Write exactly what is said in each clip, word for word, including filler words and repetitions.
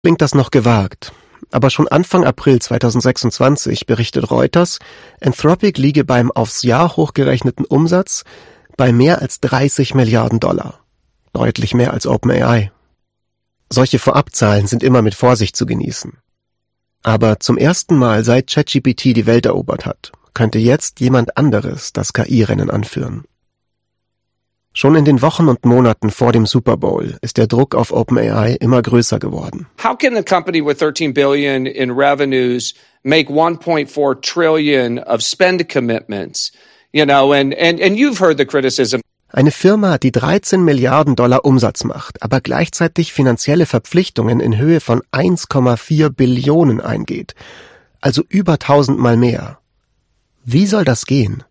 Klingt das noch gewagt, aber schon Anfang April zweitausendsechsundzwanzig berichtet Reuters, Anthropic liege beim aufs Jahr hochgerechneten Umsatz bei mehr als dreißig Milliarden Dollar. Deutlich mehr als OpenAI. Solche Vorabzahlen sind immer mit Vorsicht zu genießen. Aber zum ersten Mal seit ChatGPT die Welt erobert hat, könnte jetzt jemand anderes das K I-Rennen anführen. Schon in den Wochen und Monaten vor dem Super Bowl ist der Druck auf OpenAI immer größer geworden. How can a company with thirteen billion in revenues make one point four trillion of spend commitments? You know, and and and you've heard the criticism. Eine Firma, die dreizehn Milliarden Dollar Umsatz macht, aber gleichzeitig finanzielle Verpflichtungen in Höhe von eins Komma vier Billionen eingeht, also über tausendmal mehr. Wie soll das gehen?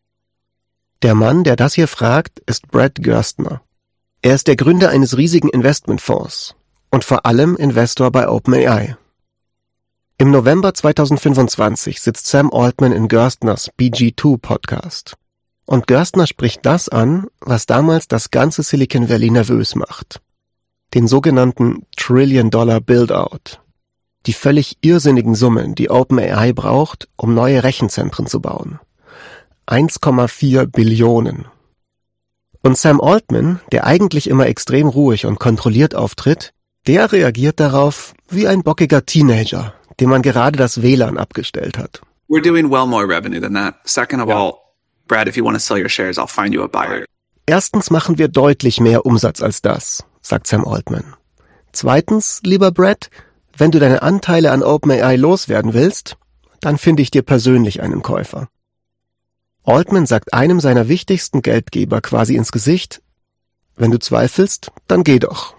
Der Mann, der das hier fragt, ist Brad Gerstner. Er ist der Gründer eines riesigen Investmentfonds und vor allem Investor bei OpenAI. Im November zweitausendfünfundzwanzig sitzt Sam Altman in Gerstners B G zwei Podcast. Und Gerstner spricht das an, was damals das ganze Silicon Valley nervös macht. Den sogenannten Trillion-Dollar Build-Out. Die völlig irrsinnigen Summen, die OpenAI braucht, um neue Rechenzentren zu bauen. eins Komma vier Billionen. Und Sam Altman, der eigentlich immer extrem ruhig und kontrolliert auftritt, der reagiert darauf wie ein bockiger Teenager, dem man gerade das W L A N abgestellt hat. We're doing well more revenue than that. Second of all, Brad, if you want to sell your shares, I'll find you a buyer. Erstens machen wir deutlich mehr Umsatz als das, sagt Sam Altman. Zweitens, lieber Brad, wenn du deine Anteile an OpenAI loswerden willst, dann finde ich dir persönlich einen Käufer. Altman sagt einem seiner wichtigsten Geldgeber quasi ins Gesicht, wenn du zweifelst, dann geh doch.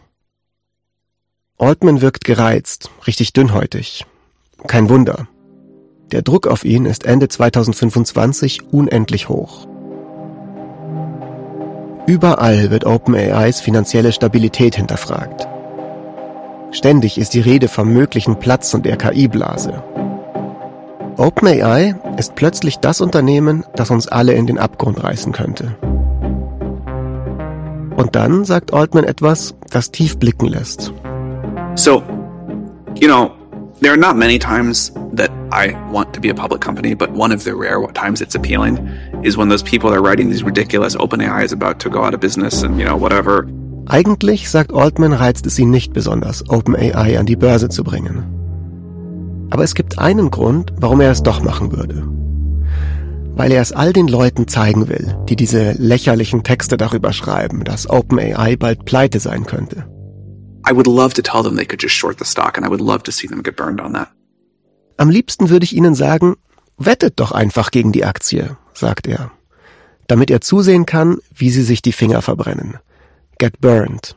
Altman wirkt gereizt, richtig dünnhäutig. Kein Wunder. Der Druck auf ihn ist Ende zweitausendfünfundzwanzig unendlich hoch. Überall wird OpenAIs finanzielle Stabilität hinterfragt. Ständig ist die Rede vom möglichen Platzen der K I-Blase. OpenAI ist plötzlich das Unternehmen, das uns alle in den Abgrund reißen könnte. Und dann sagt Altman etwas, das tief blicken lässt. So, you know, there are not many times that I want to be a public company, but one of the rare times it's appealing is when those people are writing these ridiculous OpenAI is about to go out of business and, you know, whatever. Eigentlich, sagt Altman, reizt es ihn nicht besonders, OpenAI an die Börse zu bringen. Aber es gibt einen Grund, warum er es doch machen würde. Weil er es all den Leuten zeigen will, die diese lächerlichen Texte darüber schreiben, dass OpenAI bald pleite sein könnte. I would love to tell them they could just short the stock and I would love to see them get burned on that. Am liebsten würde ich ihnen sagen, wettet doch einfach gegen die Aktie, sagt er, damit er zusehen kann, wie sie sich die Finger verbrennen. Get burned.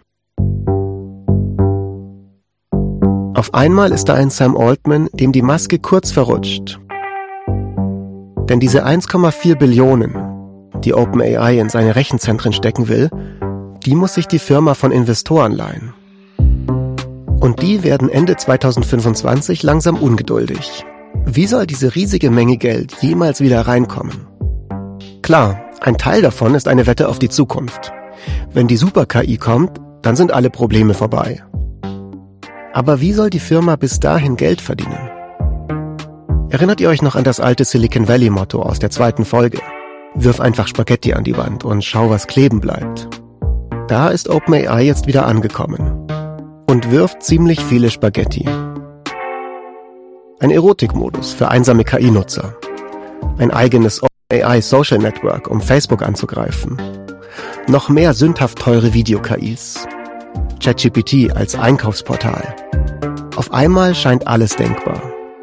Auf einmal ist da ein Sam Altman, dem die Maske kurz verrutscht. Denn diese eins Komma vier Billionen, die OpenAI in seine Rechenzentren stecken will, die muss sich die Firma von Investoren leihen. Und die werden Ende zweitausendfünfundzwanzig langsam ungeduldig. Wie soll diese riesige Menge Geld jemals wieder reinkommen? Klar, ein Teil davon ist eine Wette auf die Zukunft. Wenn die Super-K I kommt, dann sind alle Probleme vorbei. Aber wie soll die Firma bis dahin Geld verdienen? Erinnert ihr euch noch an das alte Silicon Valley-Motto aus der zweiten Folge? Wirf einfach Spaghetti an die Wand und schau, was kleben bleibt. Da ist OpenAI jetzt wieder angekommen und wirft ziemlich viele Spaghetti. Ein Erotikmodus für einsame K I-Nutzer. Ein eigenes OpenAI Social Network, um Facebook anzugreifen. Noch mehr sündhaft teure Video-K Is. ChatGPT als Einkaufsportal. Auf einmal scheint alles denkbar.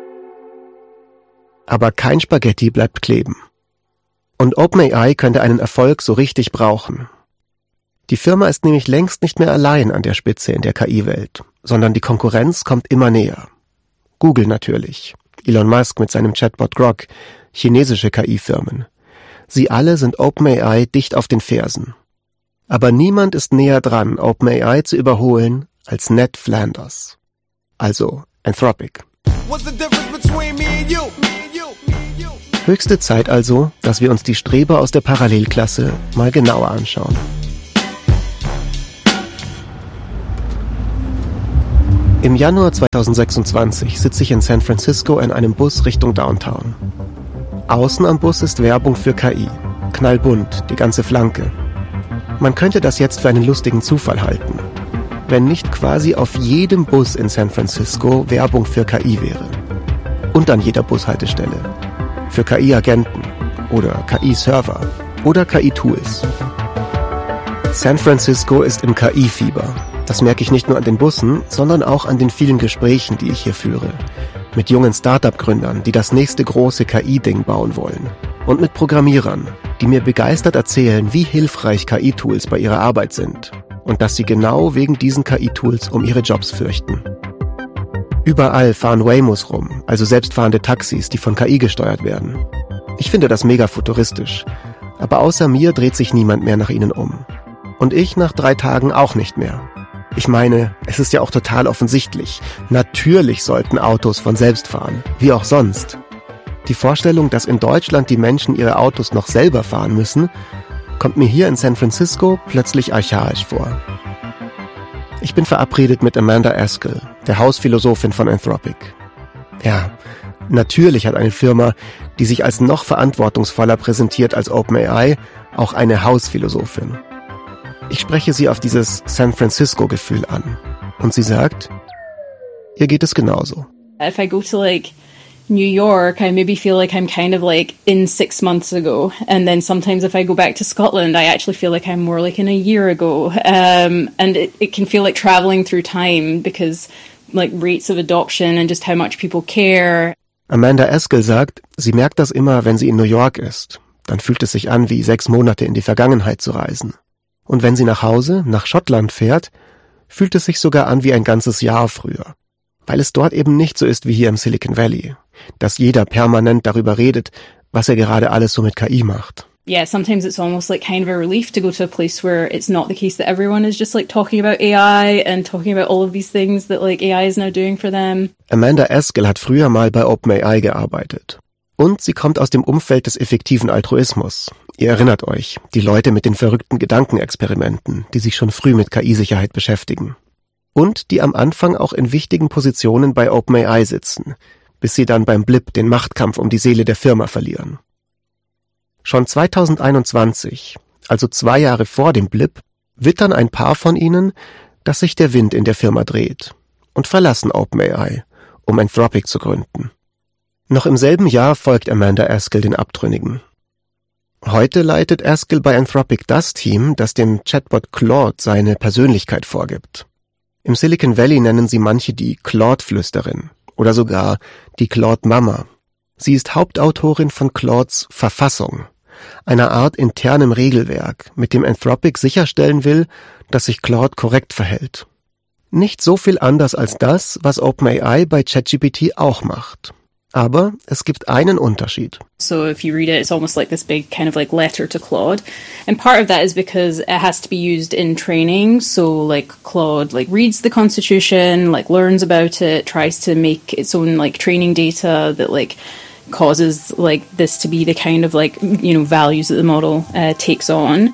Aber kein Spaghetti bleibt kleben. Und OpenAI könnte einen Erfolg so richtig brauchen. Die Firma ist nämlich längst nicht mehr allein an der Spitze in der K I-Welt, sondern die Konkurrenz kommt immer näher. Google natürlich, Elon Musk mit seinem Chatbot Grok, chinesische K I-Firmen. Sie alle sind OpenAI dicht auf den Fersen. Aber niemand ist näher dran, OpenAI zu überholen, als Ned Flanders. Also Anthropic. Höchste Zeit also, dass wir uns die Streber aus der Parallelklasse mal genauer anschauen. Im Januar zweitausendsechsundzwanzig sitze ich in San Francisco in einem Bus Richtung Downtown. Außen am Bus ist Werbung für K I. Knallbunt, die ganze Flanke. Man könnte das jetzt für einen lustigen Zufall halten, wenn nicht quasi auf jedem Bus in San Francisco Werbung für K I wäre. Und an jeder Bushaltestelle. Für K I-Agenten oder K I-Server oder K I-Tools. San Francisco ist im K I-Fieber. Das merke ich nicht nur an den Bussen, sondern auch an den vielen Gesprächen, die ich hier führe. Mit jungen Start-up-Gründern, die das nächste große K I-Ding bauen wollen. Und mit Programmierern, die mir begeistert erzählen, wie hilfreich K I-Tools bei ihrer Arbeit sind. Und dass sie genau wegen diesen K I-Tools um ihre Jobs fürchten. Überall fahren Waymos rum, also selbstfahrende Taxis, die von K I gesteuert werden. Ich finde das mega futuristisch. Aber außer mir dreht sich niemand mehr nach ihnen um. Und ich nach drei Tagen auch nicht mehr. Ich meine, es ist ja auch total offensichtlich. Natürlich sollten Autos von selbst fahren, wie auch sonst. Die Vorstellung, dass in Deutschland die Menschen ihre Autos noch selber fahren müssen, kommt mir hier in San Francisco plötzlich archaisch vor. Ich bin verabredet mit Amanda Askell, der Hausphilosophin von Anthropic. Ja, natürlich hat eine Firma, die sich als noch verantwortungsvoller präsentiert als OpenAI, auch eine Hausphilosophin. Ich spreche sie auf dieses San Francisco-Gefühl an. Und sie sagt, ihr geht es genauso. If I go to like New York, I maybe feel like I'm kind of like in six months ago. And then sometimes if I go back to Scotland, I actually feel like I'm more like in a year ago. Um, and it, it can feel like traveling through time because like rates of adoption and just how much people care. Amanda Askell sagt, sie merkt das immer, wenn sie in New York ist. Dann fühlt es sich an, wie sechs Monate in die Vergangenheit zu reisen. Und wenn sie nach Hause, nach Schottland fährt, fühlt es sich sogar an wie ein ganzes Jahr früher. Weil es dort eben nicht so ist wie hier im Silicon Valley, dass jeder permanent darüber redet, was er gerade alles so mit K I macht. Yeah, sometimes it's almost like kind of a relief to go to a place where it's not the case that everyone is just like talking about A I and talking about all of these things that like A I is now doing for them. Amanda Askell hat früher mal bei OpenAI gearbeitet. Und sie kommt aus dem Umfeld des effektiven Altruismus. Ihr erinnert euch, die Leute mit den verrückten Gedankenexperimenten, die sich schon früh mit K I-Sicherheit beschäftigen. Und die am Anfang auch in wichtigen Positionen bei OpenAI sitzen, bis sie dann beim Blip den Machtkampf um die Seele der Firma verlieren. Schon zweitausendeinundzwanzig, also zwei Jahre vor dem Blip, wittern ein paar von ihnen, dass sich der Wind in der Firma dreht und verlassen OpenAI, um Anthropic zu gründen. Noch im selben Jahr folgt Amanda Askell den Abtrünnigen. Heute leitet Askell bei Anthropic das Team, das dem Chatbot Claude seine Persönlichkeit vorgibt. Im Silicon Valley nennen sie manche die Claude-Flüsterin oder sogar die Claude-Mama. Sie ist Hauptautorin von Claudes Verfassung, einer Art internem Regelwerk, mit dem Anthropic sicherstellen will, dass sich Claude korrekt verhält. Nicht so viel anders als das, was OpenAI bei ChatGPT auch macht. Aber es gibt einen Unterschied. So if you read it, it's almost like this big kind of like letter to Claude. And part of that is because it has to be used in training. So like Claude like reads the Constitution, like learns about it, tries to make its own like training data that like causes like this to be the kind of like, you know, values that the model uh, takes on.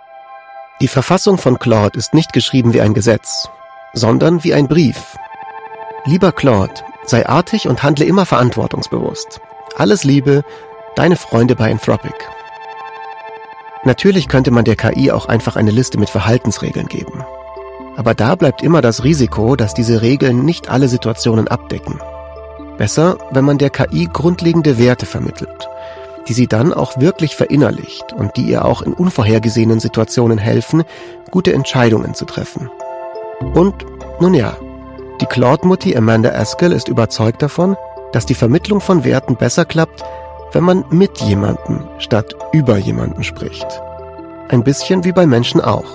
Die Verfassung von Claude ist nicht geschrieben wie ein Gesetz, sondern wie ein Brief. Lieber Claude, sei artig und handle immer verantwortungsbewusst. Alles Liebe, deine Freunde bei Anthropic. Natürlich könnte man der K I auch einfach eine Liste mit Verhaltensregeln geben. Aber da bleibt immer das Risiko, dass diese Regeln nicht alle Situationen abdecken. Besser, wenn man der K I grundlegende Werte vermittelt, die sie dann auch wirklich verinnerlicht und die ihr auch in unvorhergesehenen Situationen helfen, gute Entscheidungen zu treffen. Und, nun ja, die Claude-Mutti Amanda Askell ist überzeugt davon, dass die Vermittlung von Werten besser klappt, wenn man mit jemandem statt über jemanden spricht. Ein bisschen wie bei Menschen auch.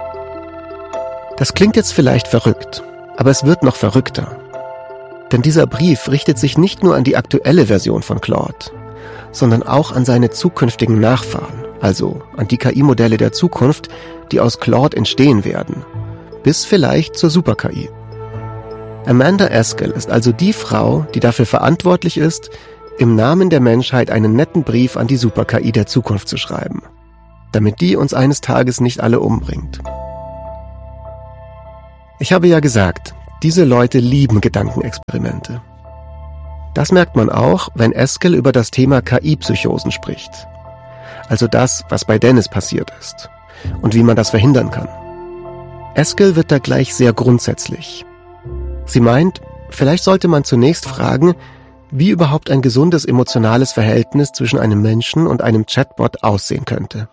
Das klingt jetzt vielleicht verrückt, aber es wird noch verrückter. Denn dieser Brief richtet sich nicht nur an die aktuelle Version von Claude, sondern auch an seine zukünftigen Nachfahren, also an die K I-Modelle der Zukunft, die aus Claude entstehen werden, bis vielleicht zur Super-K I. Amanda Askell ist also die Frau, die dafür verantwortlich ist, im Namen der Menschheit einen netten Brief an die Super-K I der Zukunft zu schreiben, damit die uns eines Tages nicht alle umbringt. Ich habe ja gesagt, Diese Leute lieben Gedankenexperimente. Das merkt man auch, wenn Eskel über das Thema K I-Psychosen spricht. Also das, was bei Dennis passiert ist und wie man das verhindern kann. Eskel wird da gleich sehr grundsätzlich. Sie meint, vielleicht sollte man zunächst fragen, wie überhaupt ein gesundes emotionales Verhältnis zwischen einem Menschen und einem Chatbot aussehen könnte.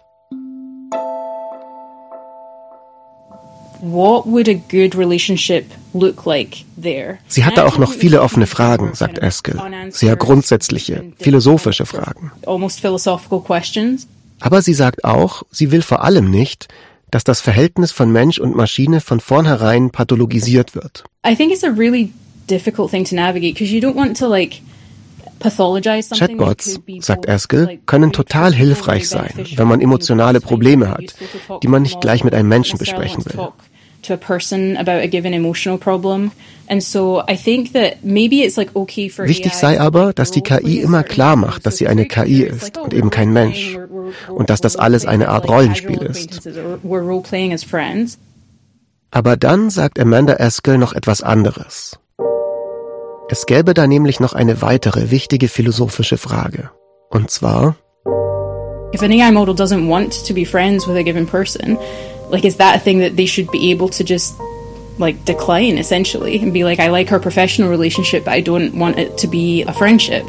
What would a good relationship look like there? Sie hatte auch noch viele offene Fragen, sagt Eskel. Sehr grundsätzliche, philosophische Fragen. Almost philosophical questions. Aber sie sagt auch, sie will vor allem nicht, dass das Verhältnis von Mensch und Maschine von vornherein pathologisiert wird. I think it's a really difficult thing to navigate because you don't want to like pathologize something. Chatbots, sagt Eskel, können total hilfreich sein, wenn man emotionale Probleme hat, die man nicht gleich mit einem Menschen besprechen will. To a person about a given emotional problem. And so I think that maybe it's like okay for Wichtig sei aber, dass die K I immer klar macht, dass sie eine K I ist und eben kein Mensch. Und dass das alles eine Art Rollenspiel ist. Aber dann sagt Amanda Eskel noch etwas anderes. Es gäbe da nämlich noch eine weitere wichtige philosophische Frage. Und zwar: If an A I model doesn't want to be friends with a given person, like, is that a thing that they should be able to just, like, decline, essentially, and be like, I like our professional relationship, but I don't want it to be a friendship?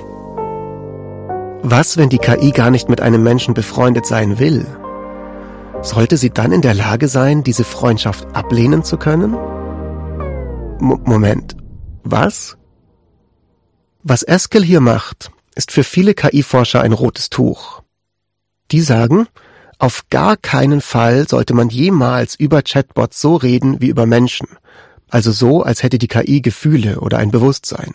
Was, wenn die K I gar nicht mit einem Menschen befreundet sein will? Sollte sie dann in der Lage sein, diese Freundschaft ablehnen zu können? Mo- Moment, was? Was Eskel hier macht, ist für viele K I-Forscher ein rotes Tuch. Die sagen, auf gar keinen Fall sollte man jemals über Chatbots so reden wie über Menschen. Also so, als hätte die K I Gefühle oder ein Bewusstsein.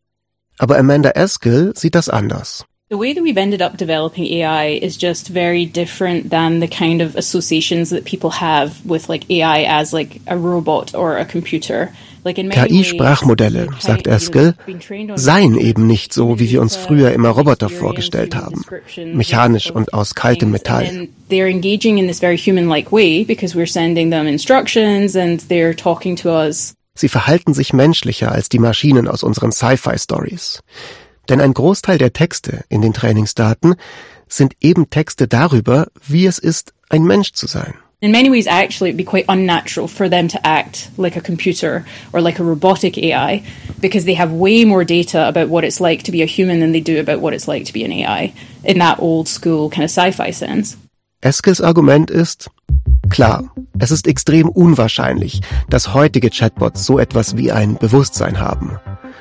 Aber Amanda Eskel sieht das anders. The way that we've ended up developing A I is just very different than the kind of associations that people have with like A I as like a robot or a computer. K I-Sprachmodelle, sagt Eskel, seien eben nicht so, wie wir uns früher immer Roboter vorgestellt haben, mechanisch und aus kaltem Metall. They're engaging in this very human-like way because we're sending them instructions and they're talking to us. Sie verhalten sich menschlicher als die Maschinen aus unseren Sci-Fi-Stories. Denn ein Großteil der Texte in den Trainingsdaten sind eben Texte darüber, wie es ist, ein Mensch zu sein. In many ways, actually, it'd be quite unnatural for them to act like a computer or like a robotic A I because they have way more data about what it's like to be a human than they do about what it's like to be an A I in that old school kind of sci-fi sense. Eskels Argument ist, klar, es ist extrem unwahrscheinlich, dass heutige Chatbots so etwas wie ein Bewusstsein haben.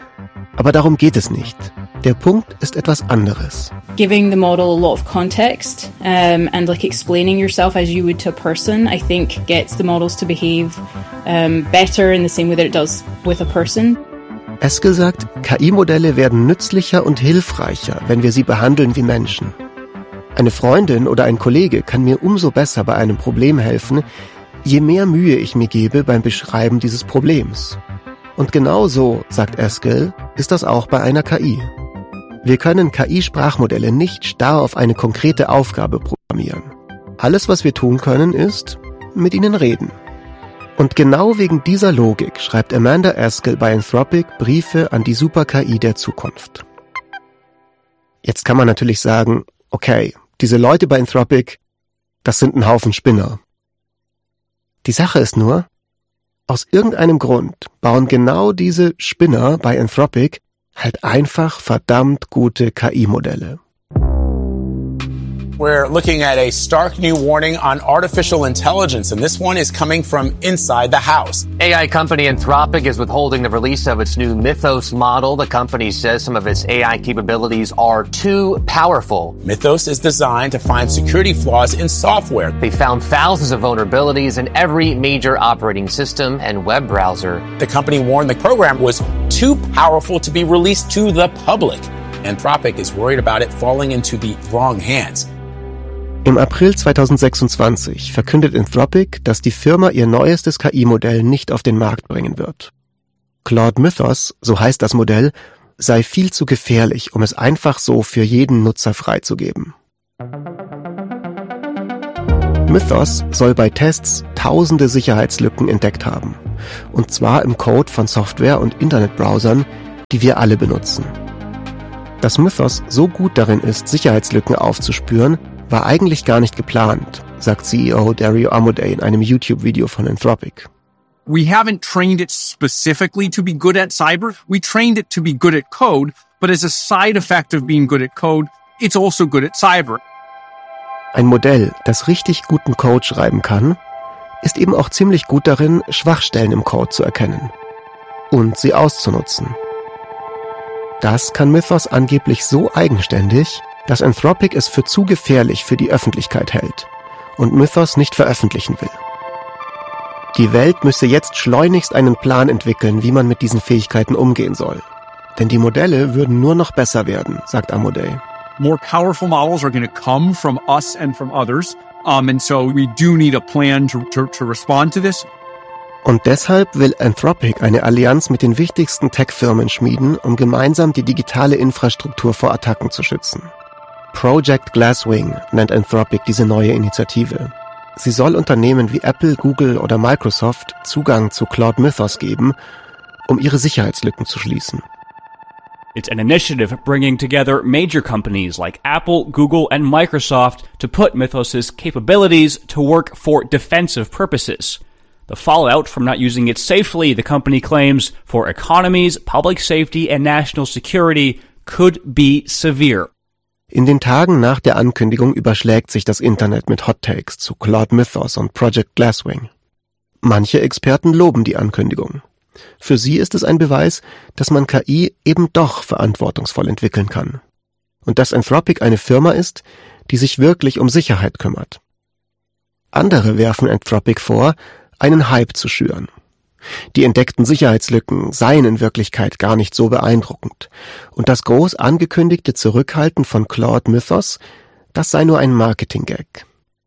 Aber darum geht es nicht. Der Punkt ist etwas anderes. Giving the model a lot of context um, and like explaining yourself as you would to a person, I think gets the models to behave um, better in the same way that it does with a person. Eskel sagt, K I-Modelle werden nützlicher und hilfreicher, wenn wir sie behandeln wie Menschen. Eine Freundin oder ein Kollege kann mir umso besser bei einem Problem helfen, je mehr Mühe ich mir gebe beim Beschreiben dieses Problems. Und genau so, sagt Eskel, ist das auch bei einer K I. Wir können K I-Sprachmodelle nicht starr auf eine konkrete Aufgabe programmieren. Alles, was wir tun können, ist, mit ihnen reden. Und genau wegen dieser Logik schreibt Amanda Eskel bei Anthropic Briefe an die Super-K I der Zukunft. Jetzt kann man natürlich sagen, okay, diese Leute bei Anthropic, das sind ein Haufen Spinner. Die Sache ist nur, aus irgendeinem Grund bauen genau diese Spinner bei Anthropic halt einfach verdammt gute K I-Modelle. We're looking at a stark new warning on artificial intelligence, and this one is coming from inside the house. A I company Anthropic is withholding the release of its new Mythos model. The company says some of its A I capabilities are too powerful. Mythos is designed to find security flaws in software. They found thousands of vulnerabilities in every major operating system and web browser. The company warned the program was too powerful to be released to the public. Anthropic is worried about it falling into the wrong hands. Im April zweitausendsechsundzwanzig verkündet Anthropic, dass die Firma ihr neuestes K I-Modell nicht auf den Markt bringen wird. Claude Mythos, so heißt das Modell, sei viel zu gefährlich, um es einfach so für jeden Nutzer freizugeben. Claude Mythos soll bei Tests tausende Sicherheitslücken entdeckt haben. Und zwar im Code von Software und Internetbrowsern, die wir alle benutzen. Dass Mythos so gut darin ist, Sicherheitslücken aufzuspüren, war eigentlich gar nicht geplant, sagt C E O Dario Amodei in einem YouTube-Video von Anthropic. We haven't trained it specifically to be good at cyber. We trained it to be good at code, but as a side effect of being good at code, it's also good at cyber. Ein Modell, das richtig guten Code schreiben kann, ist eben auch ziemlich gut darin, Schwachstellen im Code zu erkennen und sie auszunutzen. Das kann Mythos angeblich so eigenständig, dass Anthropic es für zu gefährlich für die Öffentlichkeit hält und Mythos nicht veröffentlichen will. Die Welt müsse jetzt schleunigst einen Plan entwickeln, wie man mit diesen Fähigkeiten umgehen soll. Denn die Modelle würden nur noch besser werden, sagt Amodei. More powerful models are going to come from us and from others. Um, and so we do need a plan to, to, to respond to this. Und deshalb will Anthropic eine Allianz mit den wichtigsten Tech-Firmen schmieden, um gemeinsam die digitale Infrastruktur vor Attacken zu schützen. Project Glasswing nennt Anthropic diese neue Initiative. Sie soll Unternehmen wie Apple, Google oder Microsoft Zugang zu Claude Mythos geben, um ihre Sicherheitslücken zu schließen. It's an initiative bringing together major companies like Apple, Google, and Microsoft to put Mythos's capabilities to work for defensive purposes. The fallout from not using it safely, the company claims, for economies, public safety, and national security could be severe. In den Tagen nach der Ankündigung überschlägt sich das Internet mit Hot Takes zu Claude Mythos und Project Glasswing. Manche Experten loben die Ankündigung. Für sie ist es ein Beweis, dass man K I eben doch verantwortungsvoll entwickeln kann. Und dass Anthropic eine Firma ist, die sich wirklich um Sicherheit kümmert. Andere werfen Anthropic vor, einen Hype zu schüren. Die entdeckten Sicherheitslücken seien in Wirklichkeit gar nicht so beeindruckend. Und das groß angekündigte Zurückhalten von Claude Mythos, das sei nur ein Marketing-Gag.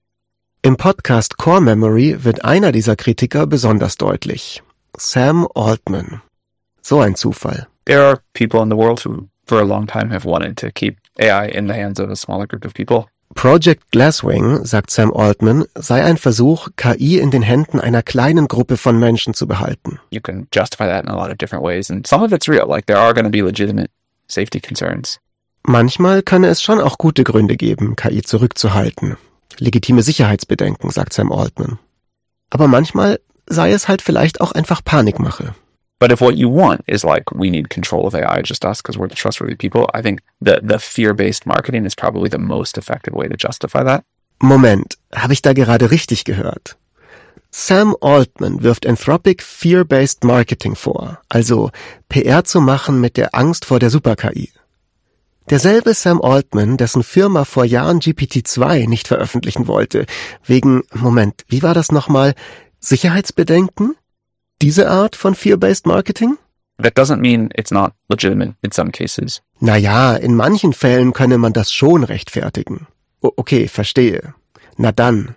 Im Podcast Core Memory wird einer dieser Kritiker besonders deutlich. Sam Altman. So ein Zufall. There are people in the world who, for a long time, have wanted to keep A I in the hands of a smaller group of people. Project Glasswing, sagt Sam Altman, sei ein Versuch, K I in den Händen einer kleinen Gruppe von Menschen zu behalten. You can justify that in a lot of different ways, and some of it's real, like there are going to be legitimate safety concerns. Manchmal könne es schon auch gute Gründe geben, K I zurückzuhalten. Legitime Sicherheitsbedenken, sagt Sam Altman. Aber manchmal sei es halt vielleicht auch einfach Panikmache. But if what you want is like, we need control of A I, just us, because we're the trustworthy people, I think the, the fear-based marketing is probably the most effective way to justify that. Moment, habe ich da gerade richtig gehört? Sam Altman wirft Anthropic Fear-based Marketing vor, also P R zu machen mit der Angst vor der Super-K I. Derselbe Sam Altman, dessen Firma vor Jahren G P T zwei nicht veröffentlichen wollte, wegen, Moment, wie war das nochmal, Sicherheitsbedenken? Diese Art von Fear-based Marketing? That doesn't mean it's not legitimate in some cases. Naja, in manchen Fällen könne man das schon rechtfertigen. O- okay, verstehe. Na dann.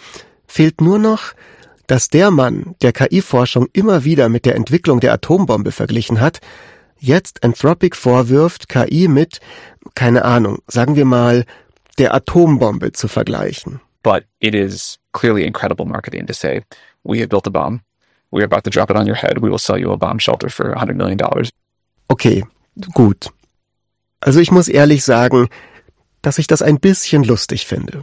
Fehlt nur noch, dass der Mann, der K I-Forschung immer wieder mit der Entwicklung der Atombombe verglichen hat, jetzt Anthropic vorwirft, K I mit, keine Ahnung, sagen wir mal, der Atombombe zu vergleichen. But it is clearly incredible marketing to say, we have built a bomb. We're about to drop it on your head. We will sell you a bomb shelter for one hundred million dollars. Okay, gut. Also ich muss ehrlich sagen, dass ich das ein bisschen lustig finde.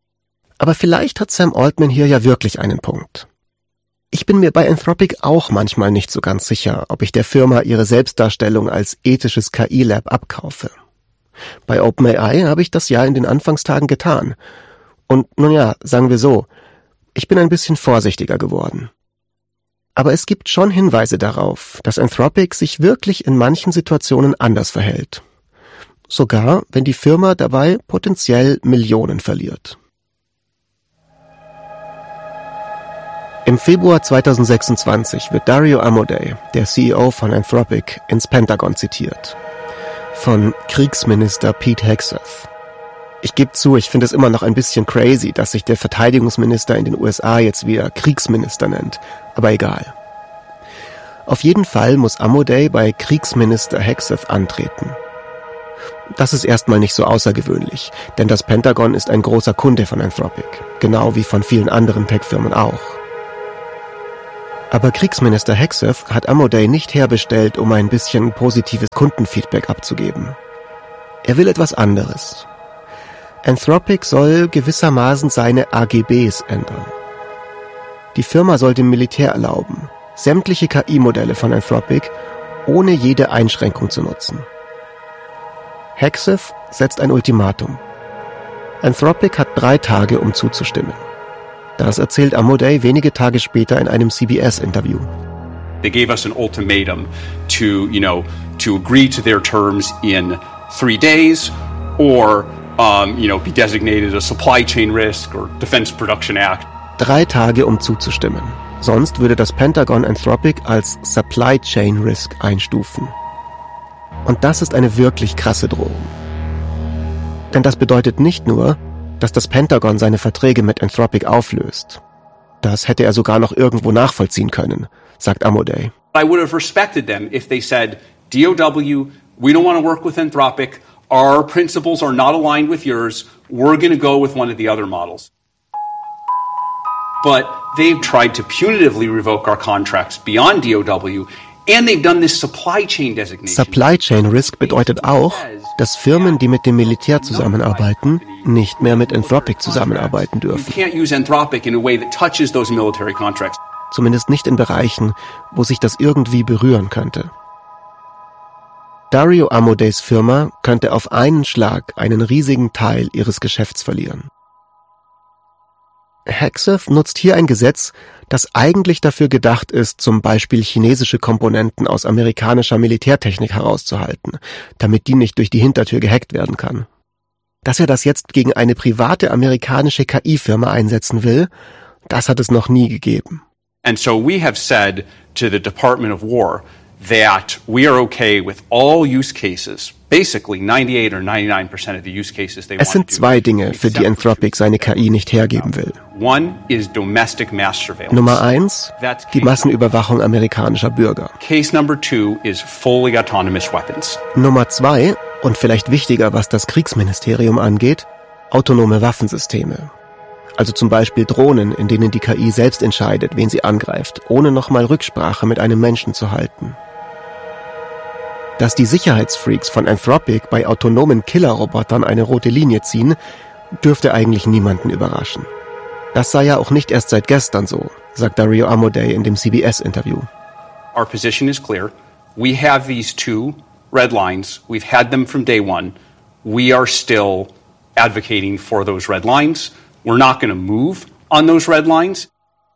Aber vielleicht hat Sam Altman hier ja wirklich einen Punkt. Ich bin mir bei Anthropic auch manchmal nicht so ganz sicher, ob ich der Firma ihre Selbstdarstellung als ethisches K I-Lab abkaufe. Bei OpenAI habe ich das ja in den Anfangstagen getan. Und nun ja, sagen wir so, ich bin ein bisschen vorsichtiger geworden. Aber es gibt schon Hinweise darauf, dass Anthropic sich wirklich in manchen Situationen anders verhält. Sogar, wenn die Firma dabei potenziell Millionen verliert. Im Februar zweitausendsechsundzwanzig wird Dario Amodei, der C E O von Anthropic, ins Pentagon zitiert. Von Kriegsminister Pete Hegseth. Ich gebe zu, ich finde es immer noch ein bisschen crazy, dass sich der Verteidigungsminister in den U S A jetzt wieder Kriegsminister nennt. Aber egal. Auf jeden Fall muss Amodei bei Kriegsminister Hegseth antreten. Das ist erstmal nicht so außergewöhnlich, denn das Pentagon ist ein großer Kunde von Anthropic, genau wie von vielen anderen Tech-Firmen auch. Aber Kriegsminister Hegseth hat Amodei nicht herbestellt, um ein bisschen positives Kundenfeedback abzugeben. Er will etwas anderes. Anthropic soll gewissermaßen seine A G Bs ändern. Die Firma soll dem Militär erlauben, sämtliche K I-Modelle von Anthropic ohne jede Einschränkung zu nutzen. Hegseth setzt ein Ultimatum. Anthropic hat drei Tage, um zuzustimmen. Das erzählt Amodei wenige Tage später in einem C B S-Interview. They gave us an ultimatum to, you know, to agree to their terms in three days or, um, you know, be designated a supply chain risk or Defense Production Act. Drei Tage, um zuzustimmen. Sonst würde das Pentagon Anthropic als Supply Chain Risk einstufen. Und das ist eine wirklich krasse Drohung. Denn das bedeutet nicht nur, dass das Pentagon seine Verträge mit Anthropic auflöst. Das hätte er sogar noch irgendwo nachvollziehen können, sagt Amodei. I would have respected them if they said, D O W, we don't want to work with Anthropic, our principles are not aligned with yours, we're going to go with one of the other models. But they've tried to punitively revoke our contracts beyond D O W, and they've done this supply chain designation. Supply Chain Risk bedeutet auch, dass Firmen, die mit dem Militär zusammenarbeiten, nicht mehr mit Anthropic zusammenarbeiten dürfen. You can't use Anthropic in a way that touches those military contracts. Zumindest nicht in Bereichen, wo sich das irgendwie berühren könnte. Dario Amodeis Firma könnte auf einen Schlag einen riesigen Teil ihres Geschäfts verlieren. Hegseth nutzt hier ein Gesetz, das eigentlich dafür gedacht ist, zum Beispiel chinesische Komponenten aus amerikanischer Militärtechnik herauszuhalten, damit die nicht durch die Hintertür gehackt werden kann. Dass er das jetzt gegen eine private amerikanische K I-Firma einsetzen will, das hat es noch nie gegeben. And so we have said to the Department of War that we are okay with all use cases, basically ninety-eight or ninety-nine percent of the use cases they want to do. Es sind zwei Dinge, für die Anthropic seine K I nicht hergeben will. One is domestic mass surveillance. Nummer eins, die Massenüberwachung amerikanischer Bürger. Case number two is fully autonomous weapons. Nummer zwei, und vielleicht wichtiger, was das Kriegsministerium angeht, autonome Waffensysteme. Also zum Beispiel Drohnen, in denen die K I selbst entscheidet, wen sie angreift, ohne nochmal Rücksprache mit einem Menschen zu halten. Dass die Sicherheitsfreaks von Anthropic bei autonomen Killerrobotern eine rote Linie ziehen, dürfte eigentlich niemanden überraschen. Das sei ja auch nicht erst seit gestern so, sagt Dario Amodei in dem C B S-Interview. Our position is clear. We have these two red lines. We've had them from day one. We are still advocating for those red lines. We're not going to move on those red lines.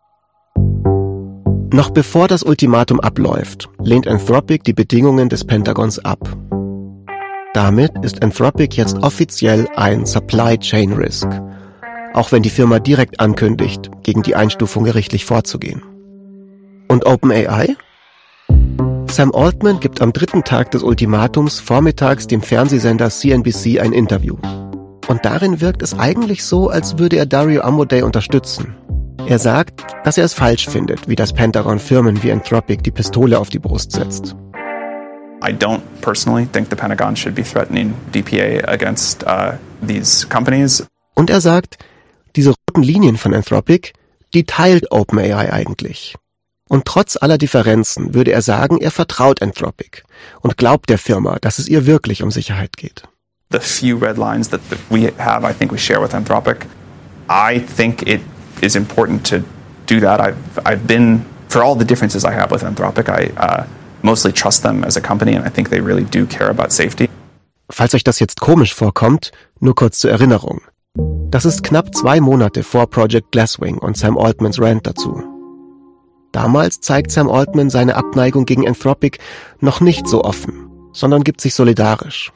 Noch bevor das Ultimatum abläuft, lehnt Anthropic die Bedingungen des Pentagons ab. Damit ist Anthropic jetzt offiziell ein Supply Chain Risk, auch wenn die Firma direkt ankündigt, gegen die Einstufung gerichtlich vorzugehen. Und OpenAI? Sam Altman gibt am dritten Tag des Ultimatums vormittags dem Fernsehsender C N B C ein Interview. Und darin wirkt es eigentlich so, als würde er Dario Amodei unterstützen. Er sagt, dass er es falsch findet, wie das Pentagon Firmen wie Anthropic die Pistole auf die Brust setzt. I don't personally think the Pentagon should be threatening D P A against uh, these companies. Und er sagt, diese roten Linien von Anthropic, die teilt OpenAI eigentlich. Und trotz aller Differenzen würde er sagen, er vertraut Anthropic und glaubt der Firma, dass es ihr wirklich um Sicherheit geht. The few red lines that we have, I think we share with Anthropic. I think it is important to do that. I've I've been, for all the differences I have with Anthropic, I uh, mostly trust them as a company and I think they really do care about safety. Falls euch das jetzt komisch vorkommt, nur kurz zur Erinnerung. Das ist knapp zwei Monate vor Project Glasswing und Sam Altmans Rant dazu. Damals zeigt Sam Altman seine Abneigung gegen Anthropic noch nicht so offen, sondern gibt sich solidarisch.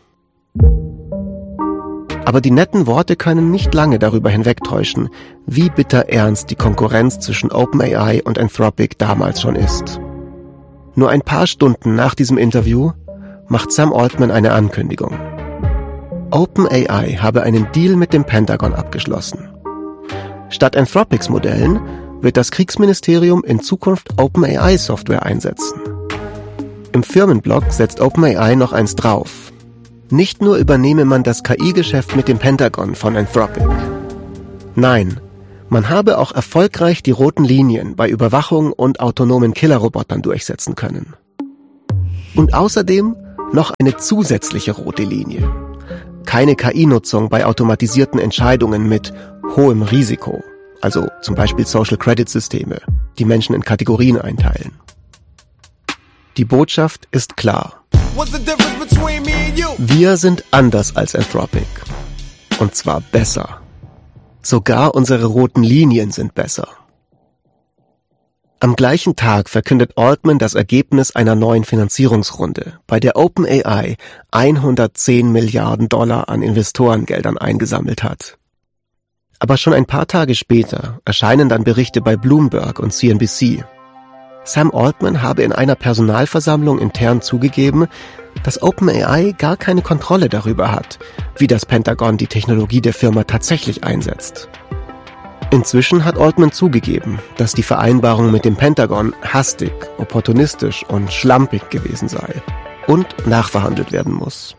Aber die netten Worte können nicht lange darüber hinwegtäuschen, wie bitter ernst die Konkurrenz zwischen OpenAI und Anthropic damals schon ist. Nur ein paar Stunden nach diesem Interview macht Sam Altman eine Ankündigung. OpenAI habe einen Deal mit dem Pentagon abgeschlossen. Statt Anthropics Modellen wird das Kriegsministerium in Zukunft OpenAI-Software einsetzen. Im Firmenblog setzt OpenAI noch eins drauf. Nicht nur übernehme man das K I-Geschäft mit dem Pentagon von Anthropic. Nein, man habe auch erfolgreich die roten Linien bei Überwachung und autonomen Killerrobotern durchsetzen können. Und außerdem noch eine zusätzliche rote Linie. Keine K I-Nutzung bei automatisierten Entscheidungen mit hohem Risiko, also zum Beispiel Social Credit Systeme, die Menschen in Kategorien einteilen. Die Botschaft ist klar. Wir sind anders als Anthropic. Und zwar besser. Sogar unsere roten Linien sind besser. Am gleichen Tag verkündet Altman das Ergebnis einer neuen Finanzierungsrunde, bei der OpenAI hundertzehn Milliarden Dollar an Investorengeldern eingesammelt hat. Aber schon ein paar Tage später erscheinen dann Berichte bei Bloomberg und C N B C. Sam Altman habe in einer Personalversammlung intern zugegeben, dass OpenAI gar keine Kontrolle darüber hat, wie das Pentagon die Technologie der Firma tatsächlich einsetzt. Inzwischen hat Altman zugegeben, dass die Vereinbarung mit dem Pentagon hastig, opportunistisch und schlampig gewesen sei und nachverhandelt werden muss.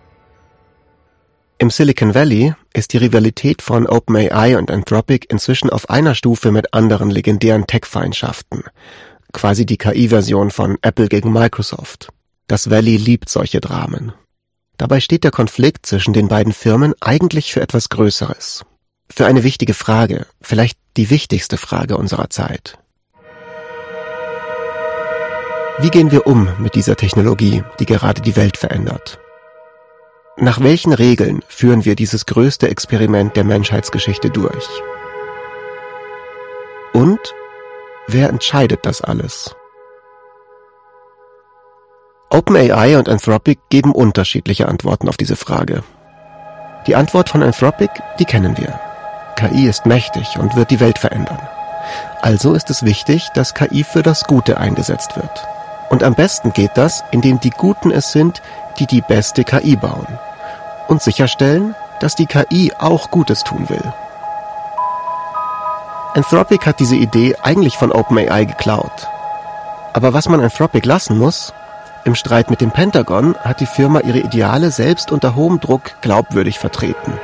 Im Silicon Valley ist die Rivalität von OpenAI und Anthropic inzwischen auf einer Stufe mit anderen legendären Tech-Feindschaften, quasi die K I-Version von Apple gegen Microsoft. Das Valley liebt solche Dramen. Dabei steht der Konflikt zwischen den beiden Firmen eigentlich für etwas Größeres. Für eine wichtige Frage, vielleicht die wichtigste Frage unserer Zeit. Wie gehen wir um mit dieser Technologie, die gerade die Welt verändert? Nach welchen Regeln führen wir dieses größte Experiment der Menschheitsgeschichte durch? Und wer entscheidet das alles? OpenAI und Anthropic geben unterschiedliche Antworten auf diese Frage. Die Antwort von Anthropic, die kennen wir. K I ist mächtig und wird die Welt verändern. Also ist es wichtig, dass K I für das Gute eingesetzt wird. Und am besten geht das, indem die Guten es sind, die die beste K I bauen. Und sicherstellen, dass die K I auch Gutes tun will. Anthropic hat diese Idee eigentlich von OpenAI geklaut. Aber was man Anthropic lassen muss, im Streit mit dem Pentagon hat die Firma ihre Ideale selbst unter hohem Druck glaubwürdig vertreten.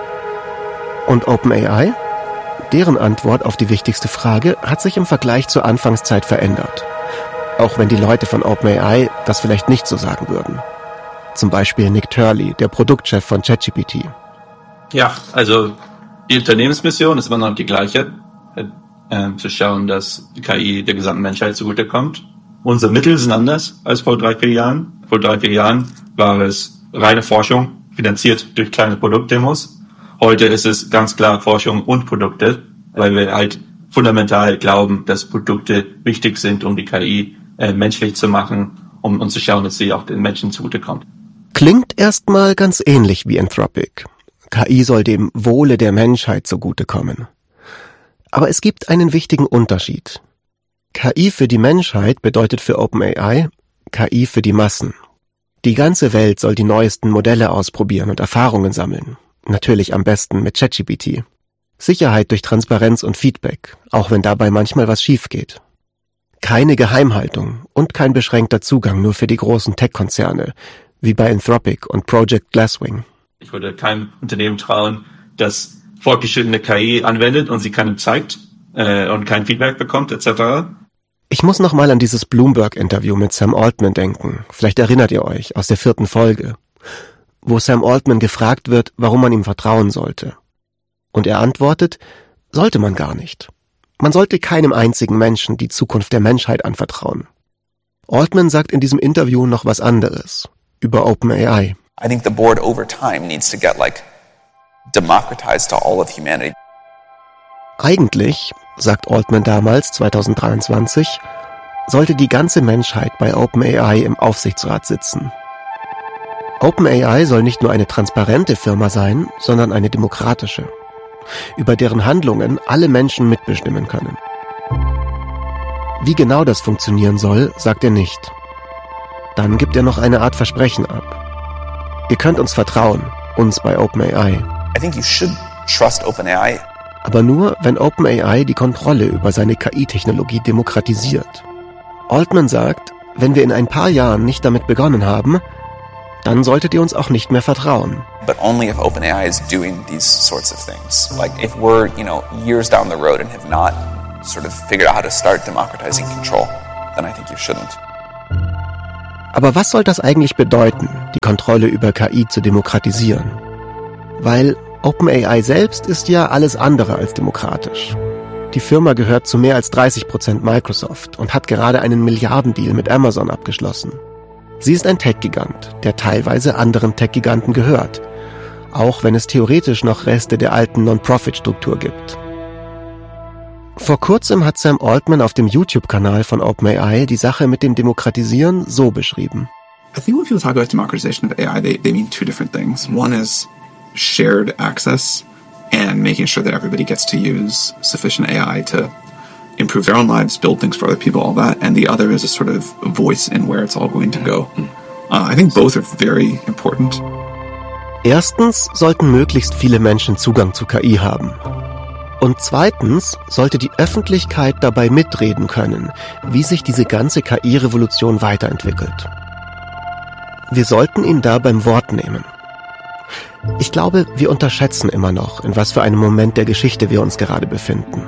Und OpenAI? Deren Antwort auf die wichtigste Frage hat sich im Vergleich zur Anfangszeit verändert. Auch wenn die Leute von OpenAI das vielleicht nicht so sagen würden. Zum Beispiel Nick Turley, der Produktchef von ChatGPT. Ja, also die Unternehmensmission ist immer noch die gleiche. Äh, zu schauen, dass die K I der gesamten Menschheit zugutekommt. Unsere Mittel sind anders als vor drei, vier Jahren. Vor drei, vier Jahren war es reine Forschung, finanziert durch kleine Produktdemos. Heute ist es ganz klar Forschung und Produkte, weil wir halt fundamental glauben, dass Produkte wichtig sind, um die K I äh, menschlich zu machen, um, um zu schauen, dass sie auch den Menschen zugutekommt. Klingt erstmal ganz ähnlich wie Anthropic. K I soll dem Wohle der Menschheit zugutekommen. Aber es gibt einen wichtigen Unterschied. K I für die Menschheit bedeutet für OpenAI K I für die Massen. Die ganze Welt soll die neuesten Modelle ausprobieren und Erfahrungen sammeln. Natürlich am besten mit ChatGPT. Sicherheit durch Transparenz und Feedback, auch wenn dabei manchmal was schief geht. Keine Geheimhaltung und kein beschränkter Zugang nur für die großen Tech-Konzerne, wie bei Anthropic und Project Glasswing. Ich würde keinem Unternehmen trauen, das fortgeschrittene K I anwendet und sie keinem zeigt äh, und kein Feedback bekommt, et cetera. Ich muss nochmal an dieses Bloomberg-Interview mit Sam Altman denken. Vielleicht erinnert ihr euch, aus der vierten Folge, wo Sam Altman gefragt wird, warum man ihm vertrauen sollte. Und er antwortet, sollte man gar nicht. Man sollte keinem einzigen Menschen die Zukunft der Menschheit anvertrauen. Altman sagt in diesem Interview noch was anderes über OpenAI. I think the board over time needs to get like democratized to all of humanity. Eigentlich, sagt Altman damals, zwanzig dreiundzwanzig, sollte die ganze Menschheit bei OpenAI im Aufsichtsrat sitzen. OpenAI soll nicht nur eine transparente Firma sein, sondern eine demokratische, über deren Handlungen alle Menschen mitbestimmen können. Wie genau das funktionieren soll, sagt er nicht. Dann gibt er noch eine Art Versprechen ab. Ihr könnt uns vertrauen, uns bei OpenAI. I think you should trust OpenAI. Aber nur, wenn OpenAI die Kontrolle über seine K I-Technologie demokratisiert. Altman sagt, wenn wir in ein paar Jahren nicht damit begonnen haben, dann solltet ihr uns auch nicht mehr vertrauen. But only if OpenAI is doing these sorts of things. Like if we're, you know, years down the road and have not sort of figured out how to start democratizing control, then I think you shouldn't. Aber was soll das eigentlich bedeuten, die Kontrolle über K I zu demokratisieren? Weil OpenAI selbst ist ja alles andere als demokratisch. Die Firma gehört zu mehr als dreißig Prozent Microsoft und hat gerade einen Milliardendeal mit Amazon abgeschlossen. Sie ist ein Tech-Gigant, der teilweise anderen Tech-Giganten gehört, auch wenn es theoretisch noch Reste der alten Non-Profit-Struktur gibt. Vor kurzem hat Sam Altman auf dem YouTube-Kanal von OpenAI die Sache mit dem Demokratisieren so beschrieben. I think when people talk about democratization of A I, they, they mean two different things. One is shared access and making sure that everybody gets to use sufficient A I to improve their own lives, build things for other people, all that. And the other is a sort of voice in where it's all going to go. Uh, I think both are very important. Erstens sollten möglichst viele Menschen Zugang zu K I haben. Und zweitens sollte die Öffentlichkeit dabei mitreden können, wie sich diese ganze K I-Revolution weiterentwickelt. Wir sollten ihn da beim Wort nehmen. Ich glaube, wir unterschätzen immer noch, in was für einem Moment der Geschichte wir uns gerade befinden.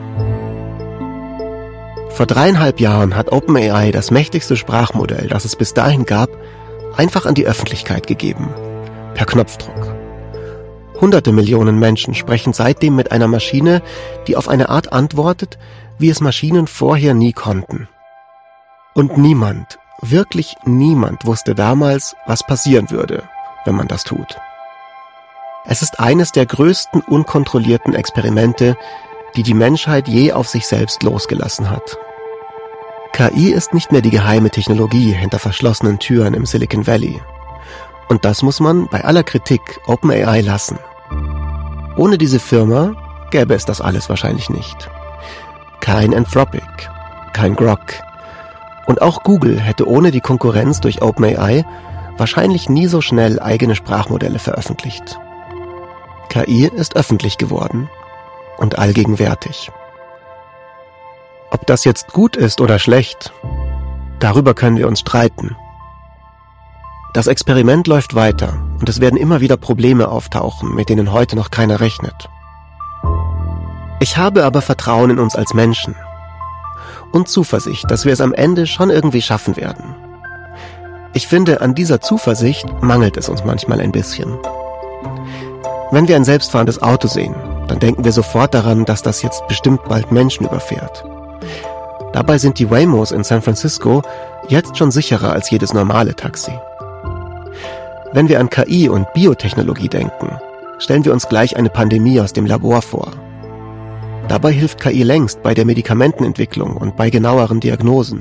Vor dreieinhalb Jahren hat OpenAI das mächtigste Sprachmodell, das es bis dahin gab, einfach an die Öffentlichkeit gegeben. Per Knopfdruck. Hunderte Millionen Menschen sprechen seitdem mit einer Maschine, die auf eine Art antwortet, wie es Maschinen vorher nie konnten. Und niemand, wirklich niemand wusste damals, was passieren würde, wenn man das tut. Es ist eines der größten unkontrollierten Experimente, die die Menschheit je auf sich selbst losgelassen hat. K I ist nicht mehr die geheime Technologie hinter verschlossenen Türen im Silicon Valley. Und das muss man bei aller Kritik OpenAI lassen. Ohne diese Firma gäbe es das alles wahrscheinlich nicht. Kein Anthropic, kein Grok. Und auch Google hätte ohne die Konkurrenz durch OpenAI wahrscheinlich nie so schnell eigene Sprachmodelle veröffentlicht. K I ist öffentlich geworden und allgegenwärtig. Ob das jetzt gut ist oder schlecht, darüber können wir uns streiten. Das Experiment läuft weiter und es werden immer wieder Probleme auftauchen, mit denen heute noch keiner rechnet. Ich habe aber Vertrauen in uns als Menschen und Zuversicht, dass wir es am Ende schon irgendwie schaffen werden. Ich finde, an dieser Zuversicht mangelt es uns manchmal ein bisschen. Wenn wir ein selbstfahrendes Auto sehen, dann denken wir sofort daran, dass das jetzt bestimmt bald Menschen überfährt. Dabei sind die Waymos in San Francisco jetzt schon sicherer als jedes normale Taxi. Wenn wir an K I und Biotechnologie denken, stellen wir uns gleich eine Pandemie aus dem Labor vor. Dabei hilft K I längst bei der Medikamentenentwicklung und bei genaueren Diagnosen.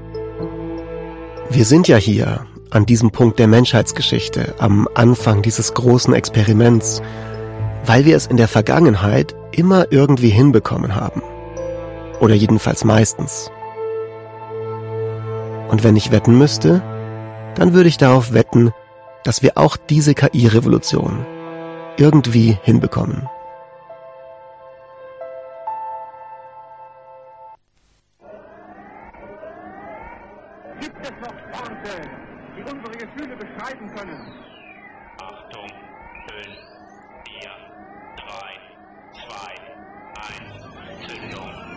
Wir sind ja hier, an diesem Punkt der Menschheitsgeschichte, am Anfang dieses großen Experiments, weil wir es in der Vergangenheit immer irgendwie hinbekommen haben. Oder jedenfalls meistens. Und wenn ich wetten müsste, dann würde ich darauf wetten, dass wir auch diese K I-Revolution irgendwie hinbekommen. Gibt es noch Worte, die unsere Gefühle beschreiben können? Achtung, fünf, vier, drei, zwei, eins, Zündung.